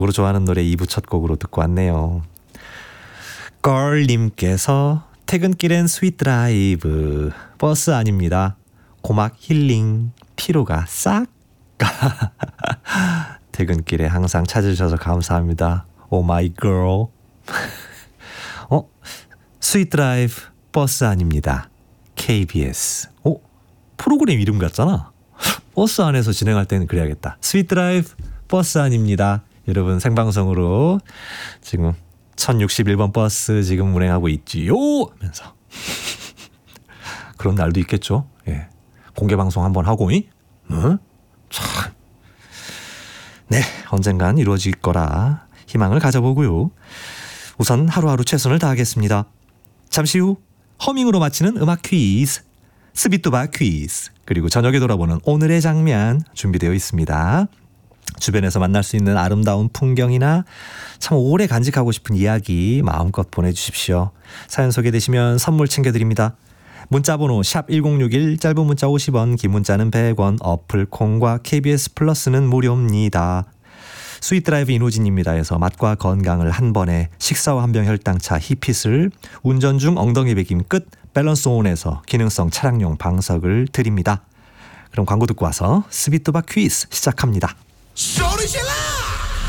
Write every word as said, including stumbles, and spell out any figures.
으로 좋아하는 노래 이 부 첫 곡으로 듣고 왔네요. 걸님께서 퇴근길엔 스윗 드라이브 버스 아닙니다. 고막 힐링 피로가 싹 가. 퇴근길에 항상 찾으셔서 감사합니다. 오 마이 걸. 어? 스윗 드라이브 버스 아닙니다. 케이비에스. 어? 프로그램 이름 같잖아. 버스 안에서 진행할 때는 그래야겠다. 스윗 드라이브 버스 아닙니다. 여러분 생방송으로 지금 천육십일 번 버스 지금 운행하고 있지요 하면서 그런 날도 있겠죠. 예. 공개방송 한번 하고 이? 응? 참. 네, 언젠간 이루어질 거라 희망을 가져보고요. 우선 하루하루 최선을 다하겠습니다. 잠시 후 허밍으로 마치는 음악 퀴즈, 스비뚜바 퀴즈, 그리고 저녁에 돌아보는 오늘의 장면 준비되어 있습니다. 주변에서 만날 수 있는 아름다운 풍경이나 참 오래 간직하고 싶은 이야기 마음껏 보내주십시오. 사연 소개되시면 선물 챙겨드립니다. 문자번호 샵 일공육일, 짧은 문자 오십 원, 긴 문자는 백 원, 어플 콩과 케이비에스 플러스는 무료입니다. 스윗드라이브 이노진입니다에서 맛과 건강을 한 번에 식사와 한병 혈당차 히핏을, 운전 중 엉덩이 베김 끝 밸런스온에서 기능성 차량용 방석을 드립니다. 그럼 광고 듣고 와서 스비뚜바 퀴즈 시작합니다. 소리 질러!